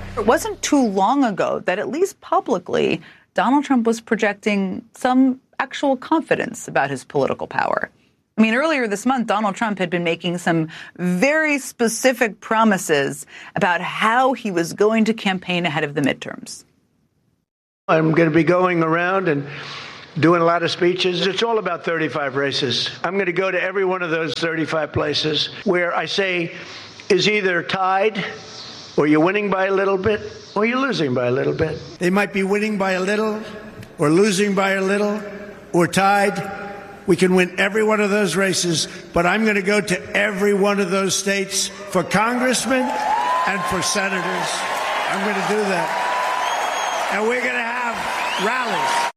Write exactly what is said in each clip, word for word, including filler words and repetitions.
It wasn't too long ago that, at least publicly, Donald Trump was projecting some actual confidence about his political power. I mean, earlier this month, Donald Trump had been making some very specific promises about how he was going to campaign ahead of the midterms. I'm going to be going around and doing a lot of speeches. It's all about thirty-five races. I'm going to go to every one of those thirty-five places where I say is either tied, or you're winning by a little bit, or you're losing by a little bit. They might be winning by a little, or losing by a little, or tied. We can win every one of those races, but I'm going to go to every one of those states for congressmen and for senators. I'm going to do that. And we're going to have rallies.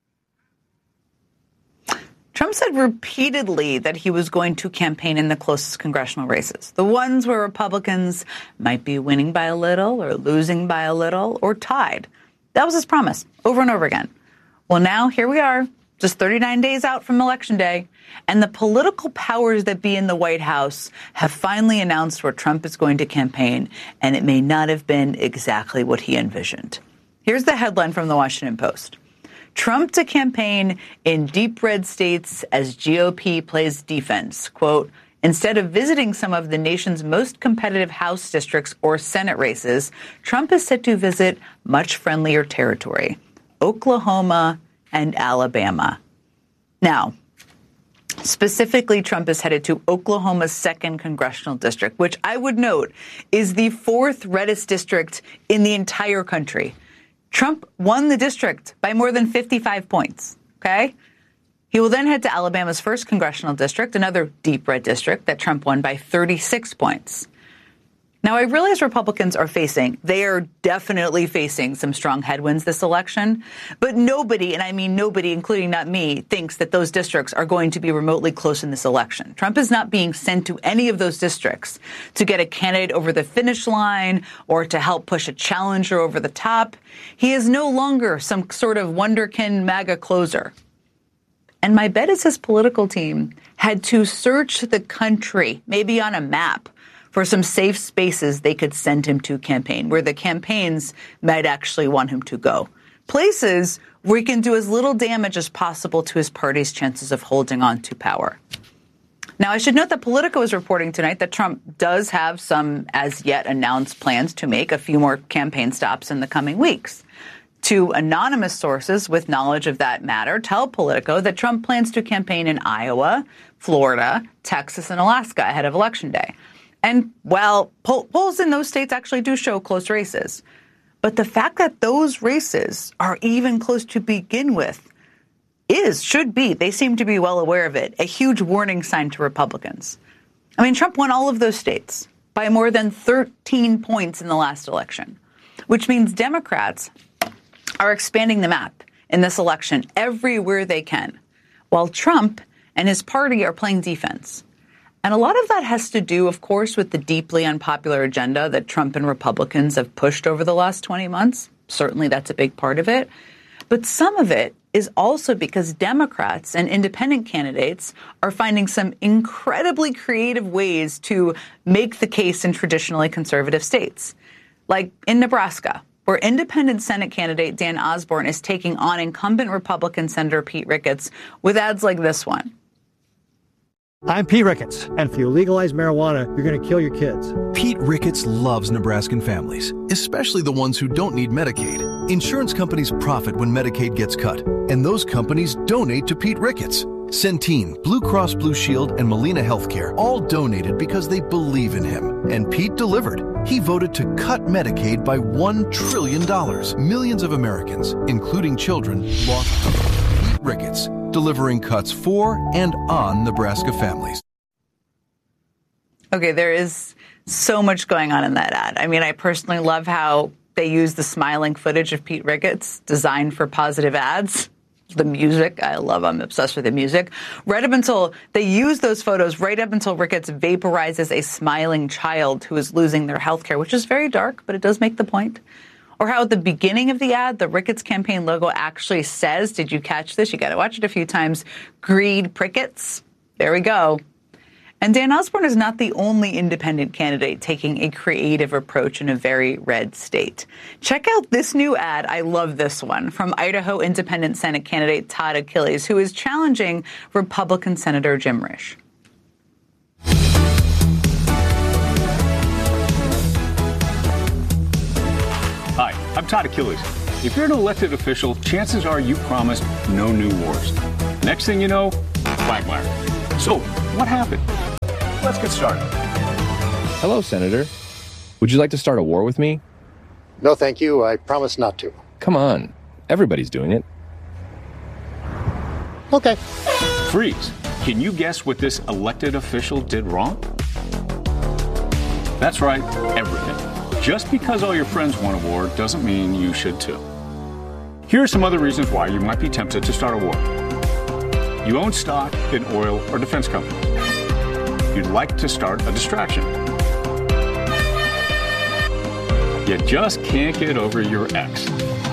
Trump said repeatedly that he was going to campaign in the closest congressional races, the ones where Republicans might be winning by a little or losing by a little or tied. That was his promise over and over again. Well, now here we are, just thirty-nine days out from Election Day, and the political powers that be in the White House have finally announced where Trump is going to campaign, and it may not have been exactly what he envisioned. Here's the headline from the Washington Post. Trump to campaign in deep red states as G O P plays defense. Quote, instead of visiting some of the nation's most competitive House districts or Senate races, Trump is set to visit much friendlier territory, Oklahoma and Alabama. Now, specifically, Trump is headed to Oklahoma's second congressional district, which I would note is the fourth reddest district in the entire country. Trump won the district by more than fifty-five points, okay? He will then head to Alabama's first congressional district, another deep red district that Trump won by thirty-six points. Now, I realize Republicans are facing, they are definitely facing some strong headwinds this election, but nobody, and I mean nobody, including not me, thinks that those districts are going to be remotely close in this election. Trump is not being sent to any of those districts to get a candidate over the finish line or to help push a challenger over the top. He is no longer some sort of wonderkin MAGA closer. And my bet is his political team had to search the country, maybe on a map, for some safe spaces they could send him to campaign, where the campaigns might actually want him to go. Places where he can do as little damage as possible to his party's chances of holding on to power. Now, I should note that Politico is reporting tonight that Trump does have some as yet announced plans to make a few more campaign stops in the coming weeks. Two anonymous sources with knowledge of that matter tell Politico that Trump plans to campaign in Iowa, Florida, Texas, and Alaska ahead of Election Day. And while poll- polls in those states actually do show close races, but the fact that those races are even close to begin with is, should be, they seem to be well aware of it, a huge warning sign to Republicans. I mean, Trump won all of those states by more than thirteen points in the last election, which means Democrats are expanding the map in this election everywhere they can, while Trump and his party are playing defense. And a lot of that has to do, of course, with the deeply unpopular agenda that Trump and Republicans have pushed over the last twenty months. Certainly that's a big part of it. But some of it is also because Democrats and independent candidates are finding some incredibly creative ways to make the case in traditionally conservative states. Like in Nebraska, where independent Senate candidate Dan Osborne is taking on incumbent Republican Senator Pete Ricketts with ads like this one. I'm Pete Ricketts, and if you legalize marijuana, you're going to kill your kids. Pete Ricketts loves Nebraskan families, especially the ones who don't need Medicaid. Insurance companies profit when Medicaid gets cut, and those companies donate to Pete Ricketts. Centene, Blue Cross Blue Shield, and Molina Healthcare all donated because they believe in him. And Pete delivered. He voted to cut Medicaid by one trillion dollars. Millions of Americans, including children, lost hope. Pete Ricketts, delivering cuts for and on Nebraska families. Okay, there is so much going on in that ad. I mean, I personally love how they use the smiling footage of Pete Ricketts designed for positive ads. The music, I love, I'm obsessed with the music. Right up until, they use those photos right up until Ricketts vaporizes a smiling child who is losing their health care, which is very dark, but it does make the point. Or how at the beginning of the ad, the Ricketts campaign logo actually says, did you catch this? You got to watch it a few times, Greed Prickets. There we go. And Dan Osborne is not the only independent candidate taking a creative approach in a very red state. Check out this new ad. I love this one from Idaho Independent Senate candidate Todd Achilles, who is challenging Republican Senator Jim Risch. Hi, I'm Todd Achilles. If you're an elected official, chances are you promised no new wars. Next thing you know, quagmire. So, what happened? Let's get started. Hello, Senator. Would you like to start a war with me? No, thank you. I promise not to. Come on. Everybody's doing it. Okay. Freeze. Can you guess what this elected official did wrong? That's right, everything. Just because all your friends want a war doesn't mean you should too. Here are some other reasons why you might be tempted to start a war. You own stock in oil or defense companies. You'd like to start a distraction. You just can't get over your ex.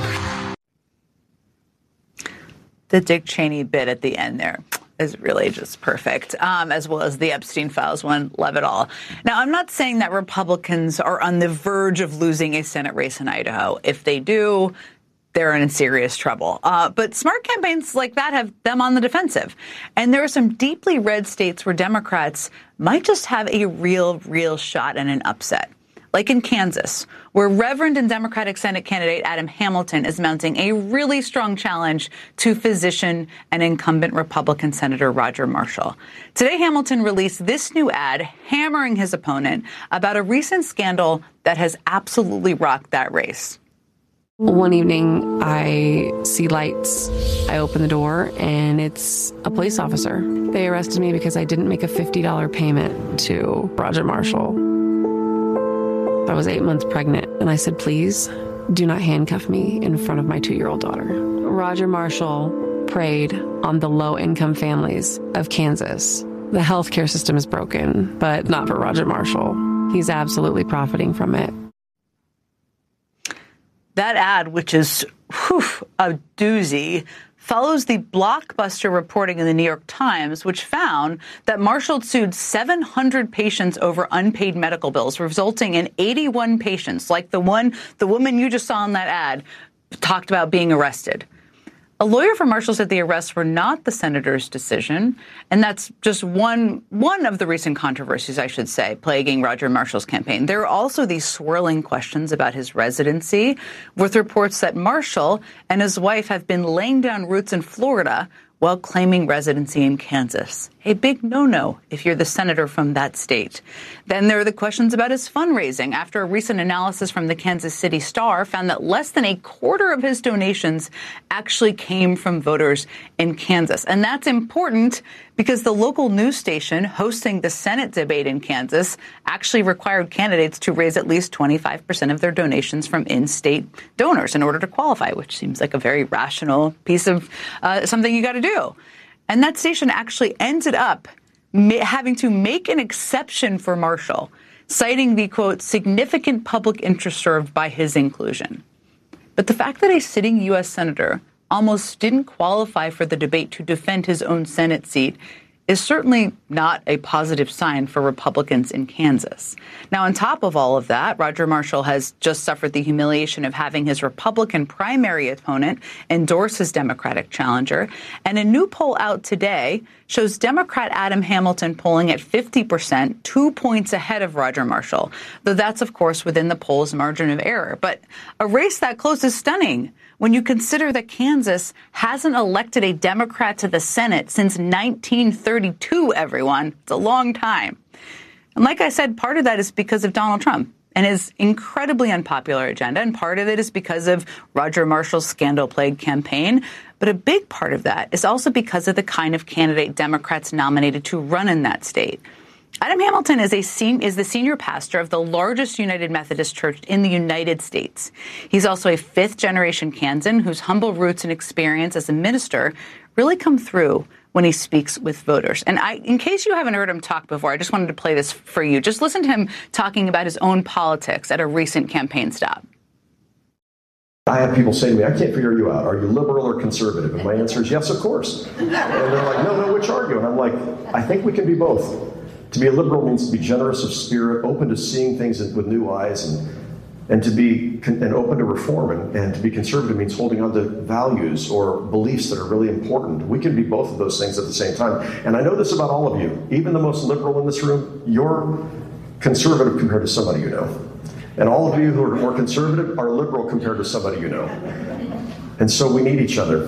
The Dick Cheney bit at the end there is really just perfect, um, as well as the Epstein Files one. Love it all. Now, I'm not saying that Republicans are on the verge of losing a Senate race in Idaho. If they do, they're in serious trouble. Uh, but smart campaigns like that have them on the defensive. And there are some deeply red states where Democrats might just have a real, real shot at an upset. Like in Kansas, where Reverend and Democratic Senate candidate Adam Hamilton is mounting a really strong challenge to physician and incumbent Republican Senator Roger Marshall. Today, Hamilton released this new ad hammering his opponent about a recent scandal that has absolutely rocked that race. One evening, I see lights. I open the door, and it's a police officer. They arrested me because I didn't make a fifty dollars payment to Roger Marshall. I was eight months pregnant, and I said, please do not handcuff me in front of my two-year-old daughter. Roger Marshall preyed on the low-income families of Kansas. The healthcare system is broken, but not for Roger Marshall. He's absolutely profiting from it. That ad, which is whew, a doozy, follows the blockbuster reporting in the New York Times, which found that Marshall sued seven hundred patients over unpaid medical bills, resulting in eighty-one patients, like the one, the woman you just saw in that ad, talked about being arrested. A lawyer for Marshall said the arrests were not the senator's decision, and that's just one one of the recent controversies, I should say, plaguing Roger Marshall's campaign. There are also these swirling questions about his residency, with reports that Marshall and his wife have been laying down roots in Florida while claiming residency in Kansas. A big no-no if you're the senator from that state. Then there are the questions about his fundraising, after a recent analysis from the Kansas City Star found that less than a quarter of his donations actually came from voters in Kansas. And that's important because the local news station hosting the Senate debate in Kansas actually required candidates to raise at least twenty-five percent of their donations from in-state donors in order to qualify, which seems like a very rational piece of uh, something you got to do. And that station actually ended up ma- having to make an exception for Marshall, citing the, quote, significant public interest served by his inclusion. But the fact that a sitting U S senator almost didn't qualify for the debate to defend his own Senate seat is certainly not a positive sign for Republicans in Kansas. Now, on top of all of that, Roger Marshall has just suffered the humiliation of having his Republican primary opponent endorse his Democratic challenger. And a new poll out today shows Democrat Adam Hamilton polling at fifty percent, two points ahead of Roger Marshall, though that's, of course, within the poll's margin of error. But a race that close is stunning when you consider that Kansas hasn't elected a Democrat to the Senate since nineteen thirty-two, everyone. It's a long time. And like I said, part of that is because of Donald Trump and his incredibly unpopular agenda, and part of it is because of Roger Marshall's scandal-plagued campaign. But a big part of that is also because of the kind of candidate Democrats nominated to run in that state. Adam Hamilton is a sen- is the senior pastor of the largest United Methodist Church in the United States. He's also a fifth-generation Kansan whose humble roots and experience as a minister really come through when he speaks with voters. And I, in case you haven't heard him talk before, I just wanted to play this for you. Just listen to him talking about his own politics at a recent campaign stop. I have people say to me, I can't figure you out. Are you liberal or conservative? And my answer is yes, of course. And they're like, no, no, which are you? And I'm like, I think we can be both. To be a liberal means to be generous of spirit, open to seeing things with new eyes, and and to be and open to reform. And, and to be conservative means holding on to values or beliefs that are really important. We can be both of those things at the same time. And I know this about all of you. Even the most liberal in this room, you're conservative compared to somebody you know. And all of you who are more conservative are liberal compared to somebody you know. And so we need each other.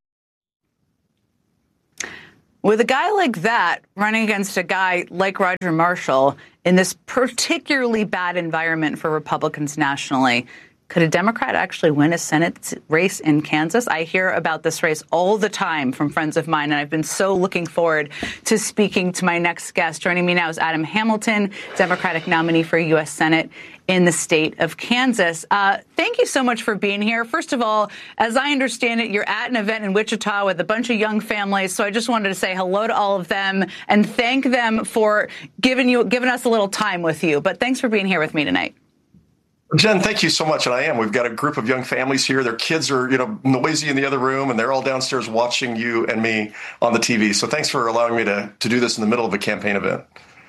With a guy like that running against a guy like Roger Marshall in this particularly bad environment for Republicans nationally, could a Democrat actually win a Senate race in Kansas? I hear about this race all the time from friends of mine, and I've been so looking forward to speaking to my next guest. Joining me now is Adam Hamilton, Democratic nominee for U S Senate in the state of Kansas. Uh, thank you so much for being here. First of all, as I understand it, you're at an event in Wichita with a bunch of young families, so I just wanted to say hello to all of them and thank them for giving you giving us a little time with you. But thanks for being here with me tonight. Jen, thank you so much. And I am. We've got a group of young families here. Their kids are, you know, noisy in the other room, and they're all downstairs watching you and me on the T V. So thanks for allowing me to, to do this in the middle of a campaign event.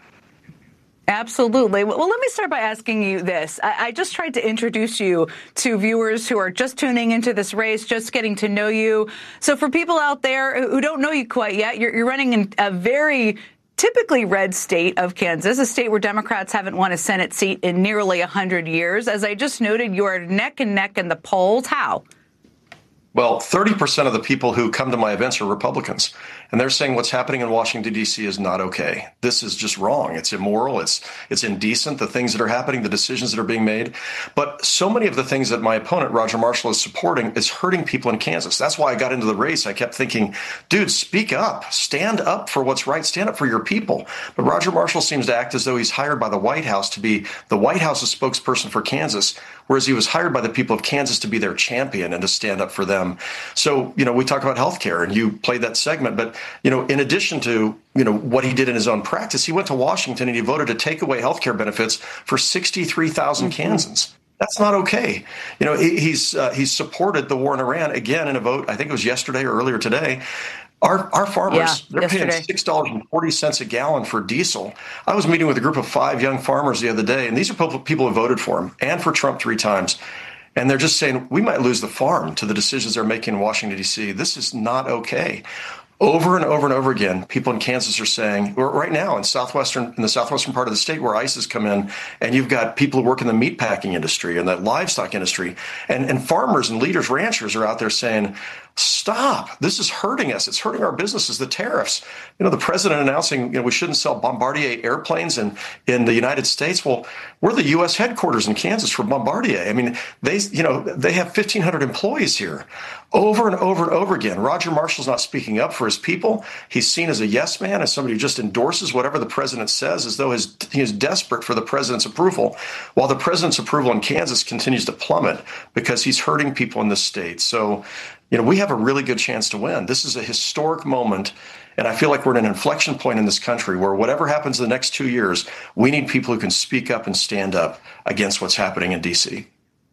Absolutely. Well, let me start by asking you this. I, I just tried to introduce you to viewers who are just tuning into this race, just getting to know you. So for people out there who don't know you quite yet, you're, you're running in a very typically red state of Kansas, a state where Democrats haven't won a Senate seat in nearly one hundred years. As I just noted, you are neck and neck in the polls. How? Well, thirty percent of the people who come to my events are Republicans, and they're saying what's happening in Washington, D C is not okay. This is just wrong. It's immoral. It's it's indecent, the things that are happening, the decisions that are being made. But so many of the things that my opponent, Roger Marshall, is supporting is hurting people in Kansas. That's why I got into the race. I kept thinking, dude, speak up. Stand up for what's right. Stand up for your people. But Roger Marshall seems to act as though he's hired by the White House to be the White House's spokesperson for Kansas, whereas he was hired by the people of Kansas to be their champion and to stand up for them. So, you know, we talk about health care, and you played that segment. But, you know, in addition to, you know, what he did in his own practice, he went to Washington and he voted to take away health care benefits for sixty-three thousand mm-hmm. Kansans. That's not okay. You know, he's uh, he's supported the war in Iran again in a vote. I think it was yesterday or earlier today. Our our farmers, yeah, they're yesterday. paying six dollars and forty cents a gallon for diesel. I was meeting with a group of five young farmers the other day, and these are people who voted for him and for Trump three times. And they're just saying, we might lose the farm to the decisions they're making in Washington, D C. This is not okay. Over and over and over again, people in Kansas are saying, or right now in southwestern, in the southwestern part of the state where ICE has come in, and you've got people who work in the meatpacking industry and the livestock industry, and, and farmers and leaders, ranchers are out there saying, stop, this is hurting us. It's hurting our businesses, the tariffs. You know, the president announcing, you know, we shouldn't sell Bombardier airplanes in, in the United States. Well, we're the U S headquarters in Kansas for Bombardier. I mean, they, you know, they have fifteen hundred employees here. Over and over and over again, Roger Marshall's not speaking up for his people. He's seen as a yes man, as somebody who just endorses whatever the president says, as though his, he is desperate for the president's approval, while the president's approval in Kansas continues to plummet because he's hurting people in the state. So, you know, we have a really good chance to win. This is a historic moment, and I feel like we're at an inflection point in this country where whatever happens in the next two years, we need people who can speak up and stand up against what's happening in D C.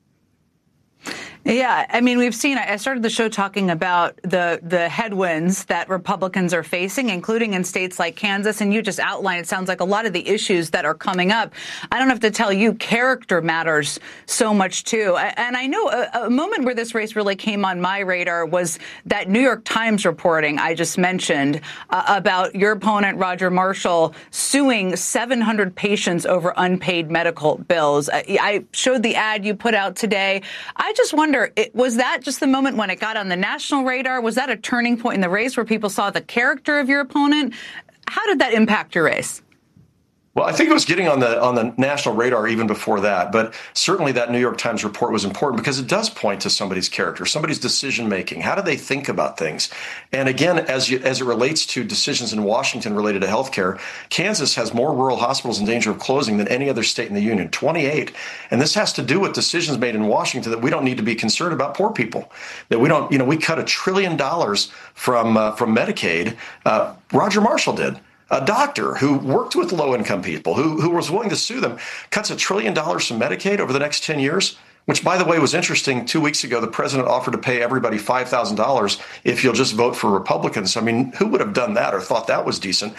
Yeah, I mean, we've seen, I started the show talking about the the headwinds that Republicans are facing, including in states like Kansas, and you just outlined, it sounds like a lot of the issues that are coming up. I don't have to tell you, character matters so much, too. And I know a, a moment where this race really came on my radar was that New York Times reporting I just mentioned uh, about your opponent, Roger Marshall, suing seven hundred patients over unpaid medical bills. I, I showed the ad you put out today. I just wonder, It, was that just the moment when it got on the national radar? Was that a turning point in the race where people saw the character of your opponent? How did that impact your race? Well, I think it was getting on the on the national radar even before that. But certainly that New York Times report was important because it does point to somebody's character, somebody's decision making. How do they think about things? And again, as you, as it relates to decisions in Washington related to health care, Kansas has more rural hospitals in danger of closing than any other state in the union, twenty-eight. And this has to do with decisions made in Washington that we don't need to be concerned about poor people, that we don't, you know, we cut a trillion dollars from uh, from Medicaid. Uh, Roger Marshall did. A doctor who worked with low-income people, who, who was willing to sue them, cuts a trillion dollars from Medicaid over the next ten years, which, by the way, was interesting. Two weeks ago, the president offered to pay everybody five thousand dollars if you'll just vote for Republicans. I mean, who would have done that or thought that was decent?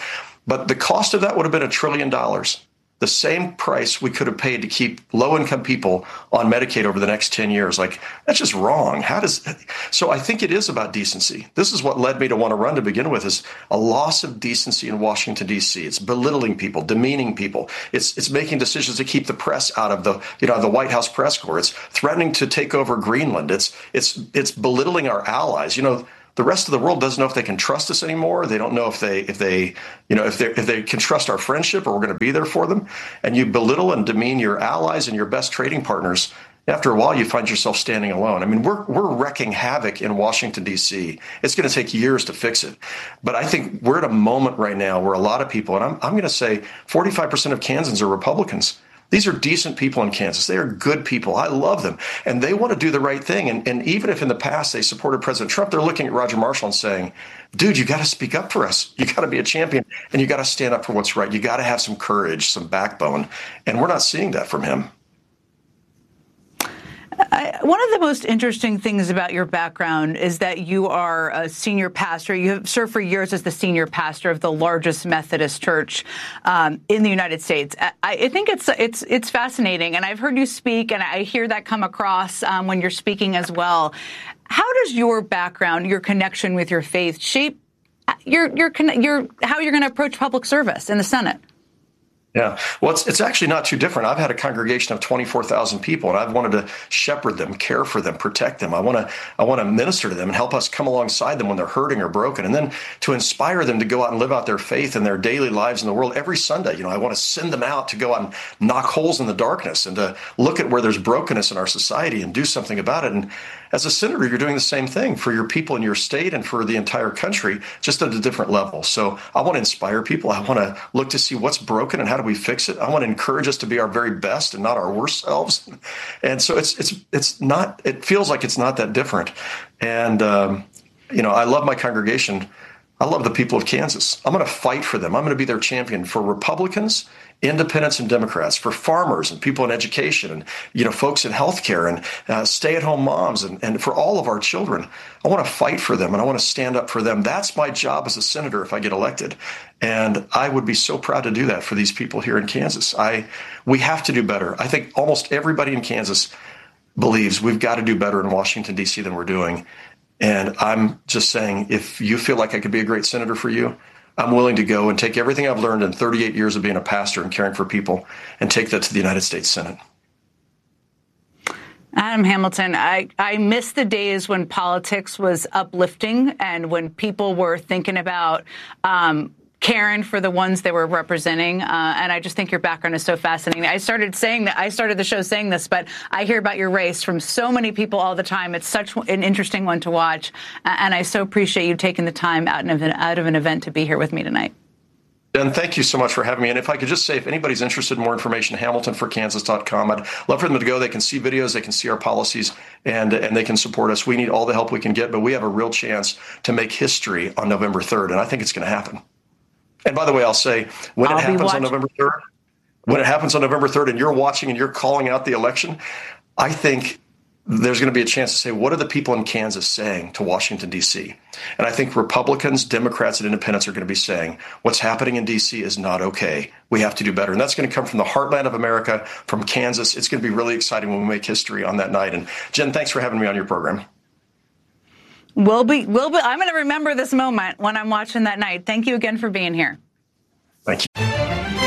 But the cost of that would have been a trillion dollars. The same price we could have paid to keep low-income people on Medicaid over the next ten years. Like, that's just wrong. How does so I think it is about decency. This is what led me to want to run to begin with, is a loss of decency in Washington, D C. It's belittling people, demeaning people. It's it's making decisions to keep the press out of the, you know, the White House press corps. It's threatening to take over Greenland. It's it's it's belittling our allies. You know, the rest of the world doesn't know if they can trust us anymore. They don't know if they, if they, you know, if they, if they can trust our friendship or we're going to be there for them. And you belittle and demean your allies and your best trading partners. After a while, you find yourself standing alone. I mean, we're we're wrecking havoc in Washington, D C. It's going to take years to fix it. But I think we're at a moment right now where a lot of people, and I'm I'm going to say forty-five percent of Kansans are Republicans. These are decent people in Kansas. They are good people. I love them. And they want to do the right thing. And, and even if in the past they supported President Trump, they're looking at Roger Marshall and saying, dude, you got to speak up for us. You got to be a champion and you got to stand up for what's right. You got to have some courage, some backbone. And we're not seeing that from him. I, one of the most interesting things about your background is that you are a senior pastor. You have served for years as the senior pastor of the largest Methodist church um, in the United States. I, I think it's it's it's fascinating, and I've heard you speak, and I hear that come across um, when you're speaking as well. How does your background, your connection with your faith, shape your your your how you're going to approach public service in the Senate? Yeah, well, it's, it's actually not too different. I've had a congregation of twenty-four thousand people, and I've wanted to shepherd them, care for them, protect them. I want to I want to minister to them and help us come alongside them when they're hurting or broken, and then to inspire them to go out and live out their faith in their daily lives in the world every Sunday. You know, I want to send them out to go out and knock holes in the darkness and to look at where there's brokenness in our society and do something about it. And as a senator, you're doing the same thing for your people in your state and for the entire country, just at a different level. So I want to inspire people. I want to look to see what's broken and how do we fix it. I want to encourage us to be our very best and not our worst selves. And so it's it's it's not. It feels like it's not that different. And um, you know, I love my congregation. I love the people of Kansas. I'm going to fight for them. I'm going to be their champion for Republicans, independents, and Democrats, for farmers and people in education and, you know, folks in healthcare and uh, stay-at-home moms and, and for all of our children. I want to fight for them and I want to stand up for them. That's my job as a senator if I get elected. And I would be so proud to do that for these people here in Kansas. I we have to do better. I think almost everybody in Kansas believes we've got to do better in Washington, D C than we're doing. And I'm just saying, if you feel like I could be a great senator for you, I'm willing to go and take everything I've learned in thirty-eight years of being a pastor and caring for people and take that to the United States Senate. Adam Hamilton, I, I miss the days when politics was uplifting and when people were thinking about um, caring for the ones they were representing. Uh, and I just think your background is so fascinating. I started saying that I started the show saying this, but I hear about your race from so many people all the time. It's such an interesting one to watch. Uh, and I so appreciate you taking the time out of, an, out of an event to be here with me tonight. And thank you so much for having me. And if I could just say, if anybody's interested in more information, hamilton for kansas dot com. I'd love for them to go. They can see videos, they can see our policies, and and they can support us. We need all the help we can get, but we have a real chance to make history on November third, and I think it's going to happen. And by the way, I'll say, when I'll it happens on November third, when it happens on November third and you're watching and you're calling out the election, I think there's going to be a chance to say, what are the people in Kansas saying to Washington, D C? And I think Republicans, Democrats, and independents are going to be saying, what's happening in D C is not okay. We have to do better. And that's going to come from the heartland of America, from Kansas. It's going to be really exciting when we make history on that night. And Jen, thanks for having me on your program. We'll be, we'll be, I'm going to remember this moment when I'm watching that night. Thank you again for being here. Thank you.